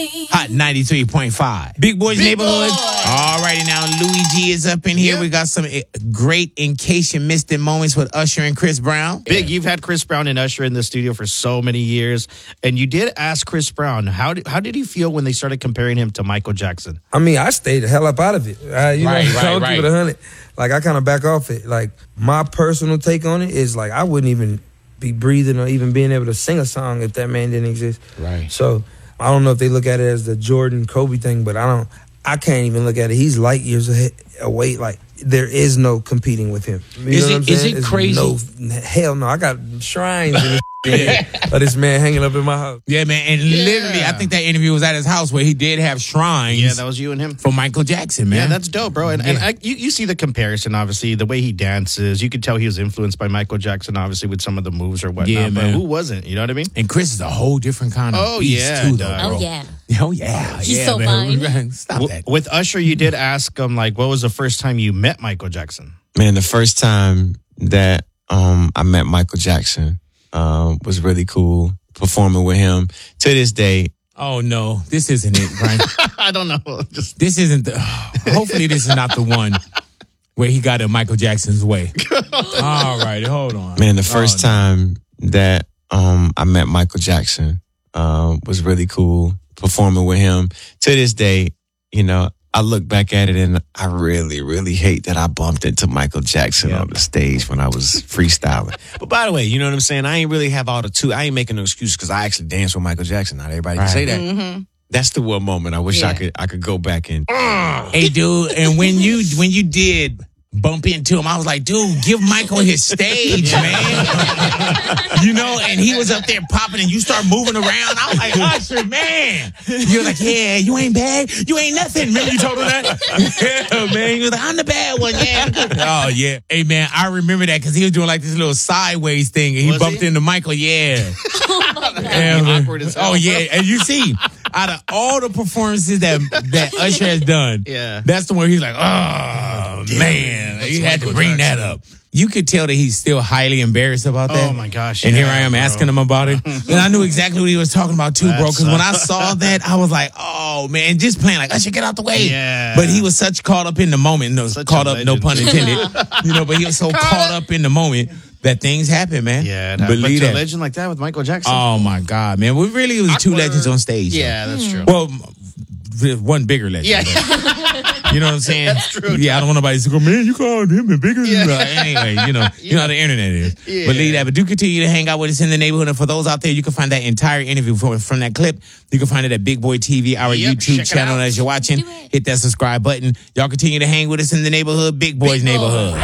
Hot 93.5. Big Boys Neighborhood. All righty now, Louis G is up in here. Yep. We got some great In Case You Missed It moments with Usher and Chris Brown. Big, you've had Chris Brown and Usher in the studio for so many years, and you did ask Chris Brown, how did he feel when they started comparing him to Michael Jackson? I mean, I stayed the hell up out of it. I'll keep it 100. Like, I kind of back off it. Like, my personal take on it is, like, I wouldn't even be breathing or even being able to sing a song if that man didn't exist. Right. So, I don't know if they look at it as the Jordan Kobe thing, but I can't even look at it. He's light years away. Like, there is no competing with him. You know what I'm saying? Is it crazy? Hell no. I got shrines in of this man hanging up in my house. Yeah, man. And literally, I think that interview was at his house where he did have shrines. Yeah, that was you and him. For Michael Jackson, man. Yeah, that's dope, bro. And you see the comparison, obviously, the way he dances. You could tell he was influenced by Michael Jackson, obviously, with some of the moves or whatnot. Yeah, man. But who wasn't? You know what I mean? And Chris is a whole different kind of beast, too, though, bro. Oh, yeah. Oh, yeah. He's yeah, so man. fine. Stop that. With Usher, you did ask him, like, what was the first time you met Michael Jackson? Man, the first time that I met Michael Jackson was really cool, performing with him. To this day. Oh, no. This isn't it, Brian. I don't know. This isn't the... hopefully this is not the one where he got in Michael Jackson's way. All right, hold on. Man, the first time that I met Michael Jackson was really cool, performing with him. To this day, you know, I look back at it and I really, really hate that I bumped into Michael Jackson on the stage when I was freestyling. But by the way, you know what I'm saying? I ain't really have all the I ain't making no excuses because I actually danced with Michael Jackson. Not everybody can say that. Mm-hmm. That's the one moment I wish I could go back and. Hey, dude, and when you did bump into him, I was like, dude, give Michael his stage, man. You know, and he was up there popping and you start moving around. I was like, Usher, man. You're like, yeah, you ain't bad. You ain't nothing. Remember you told him that? Yeah, man. He was like, I'm the bad one, yeah. Oh, yeah. Hey, man, I remember that because he was doing like this little sideways thing and he bumped into Michael, yeah. Oh, my God. Awkward as hell. Oh, yeah. And you see, out of all the performances that Usher has done, that's the one he's like, oh, man. You had to bring that up. You could tell that he's still highly embarrassed about that. Oh, my gosh. And here I am asking him about it. And I knew exactly what he was talking about, too, bro. Because when I saw that, I was like, oh, man, just playing like, Usher, get out the way. Yeah. But he was such caught up in the moment. No, caught up, no pun intended. You know, but he was so caught up in the moment that things happen, man. Yeah. Believe that. A legend like that with Michael Jackson. Oh, my God, man. We really was two legends on stage. Yeah, that's true. Well, one bigger legend. Yeah. You know what I'm saying? That's true. Yeah, I don't want nobody to go, man, you called him a bigger. Yeah. Anyway, you know how the internet is. Yeah. Believe that. But do continue to hang out with us in the neighborhood. And for those out there, you can find that entire interview from that clip. You can find it at Big Boy TV, our YouTube channel as you're watching. Hit that subscribe button. Y'all continue to hang with us in the neighborhood, Big Boys Neighborhood.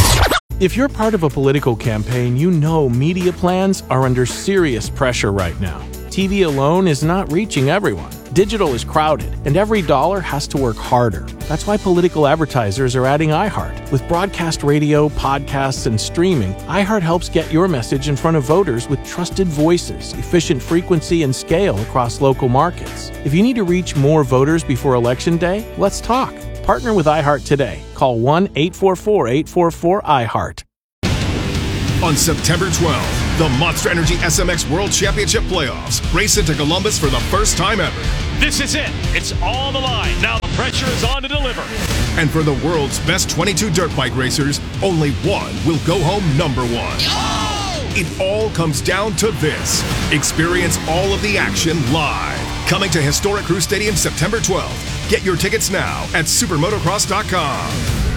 If you're part of a political campaign, you know media plans are under serious pressure right now. TV alone is not reaching everyone. Digital is crowded, and every dollar has to work harder. That's why political advertisers are adding iHeart. With broadcast radio, podcasts, and streaming, iHeart helps get your message in front of voters with trusted voices, efficient frequency, and scale across local markets. If you need to reach more voters before Election Day, let's talk. Partner with iHeart today. Call 1-844-844-iHeart. On September 12th, the Monster Energy SMX World Championship Playoffs race into Columbus for the first time ever. This is it. It's on the line. Now the pressure is on to deliver. And for the world's best 22 dirt bike racers, only one will go home number one. Oh! It all comes down to this. Experience all of the action live. Coming to Historic Crew Stadium September 12th. Get your tickets now at supermotocross.com.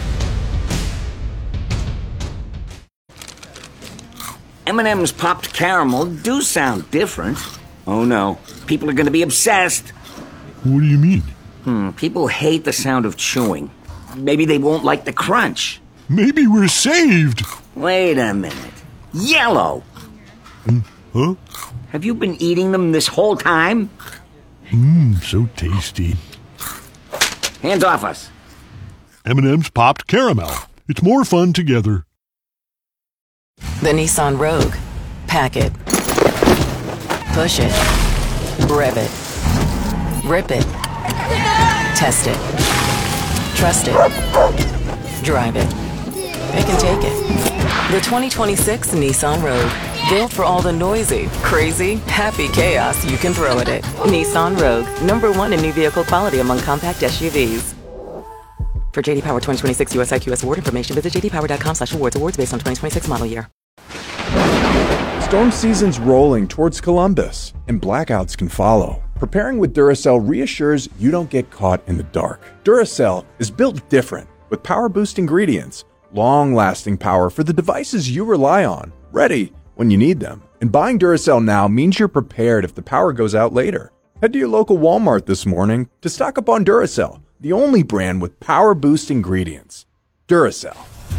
M&M's popped caramel do sound different. Oh no, people are going to be obsessed. What do you mean? People hate the sound of chewing. Maybe they won't like the crunch. Maybe we're saved. Wait a minute. Yellow! Huh? Have you been eating them this whole time? So tasty. Hands off us. M&M's popped caramel. It's more fun together. The Nissan Rogue. Pack it. Push it. Rev it. Rip it. Test it. Trust it. Drive it. Pick and take it. The 2026 Nissan Rogue. Built for all the noisy, crazy, happy chaos you can throw at it. Nissan Rogue, #1 in new vehicle quality among compact SUVs. For JD Power 2026 US IQS award information, visit jdpower.com/awards. Awards based on 2026 model year. Storm season's rolling towards Columbus, and blackouts can follow. Preparing with Duracell reassures you don't get caught in the dark. Duracell is built different, with power-boost ingredients, long-lasting power for the devices you rely on, ready when you need them. And buying Duracell now means you're prepared if the power goes out later. Head to your local Walmart this morning to stock up on Duracell, the only brand with power-boost ingredients. Duracell.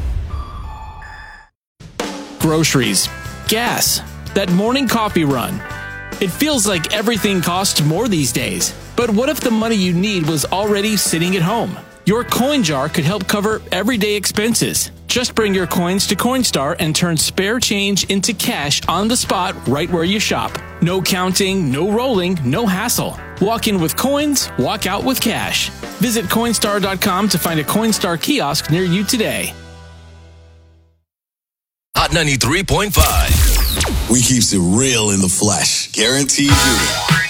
Groceries, gas, that morning coffee run. It feels like everything costs more these days. But what if the money you need was already sitting at home? Your coin jar could help cover everyday expenses. Just bring your coins to Coinstar and turn spare change into cash on the spot right where you shop. No counting, no rolling, no hassle. Walk in with coins, walk out with cash. Visit Coinstar.com to find a Coinstar kiosk near you today. Hot 93.5. We keeps it real in the flesh. Guaranteed you.